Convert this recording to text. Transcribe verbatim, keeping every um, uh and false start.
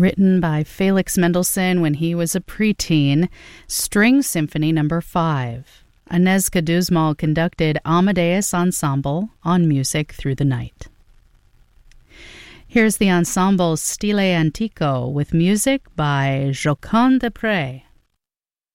written by Felix Mendelssohn when he was a preteen, String Symphony Number five. Inez Caduzmal conducted Amadeus Ensemble on Music Through the Night. Here's the ensemble Stile Antico with music by Jocond Desprez.